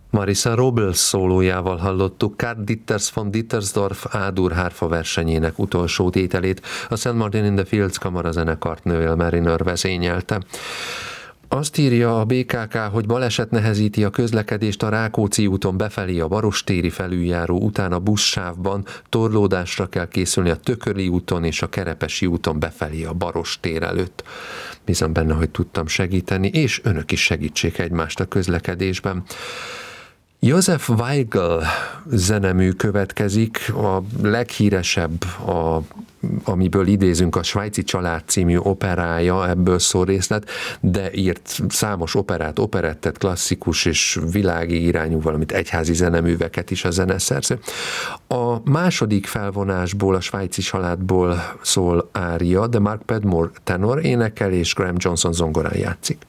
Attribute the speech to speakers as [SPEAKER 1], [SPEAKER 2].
[SPEAKER 1] Marisa Robles szólójával hallottuk Karl Ditters von Dittersdorf A-dur hárfa versenyének utolsó tételét, a St. Martin in the Fields kamarazenekart Noel Mariner vezényelte. Azt írja a BKK, hogy baleset nehezíti a közlekedést a Rákóczi úton befelé a Barostéri felüljáró után a buszsávban, torlódásra kell készülni a Tököli úton és a Kerepesi úton befelé a Barostér előtt. Bízom benne, hogy tudtam segíteni, és önök is segítsék egymást a közlekedésben. Josef Weigl zenemű következik, a leghíresebb, amiből idézünk, a Svájci család című operája, ebből szól részlet, de írt számos operát, operettet, klasszikus és világi irányú, valamint egyházi zeneműveket is a zeneszerző. A második felvonásból, a Svájci családból szól ária, de Mark Padmore tenor énekel, és Graham Johnson zongorán játszik.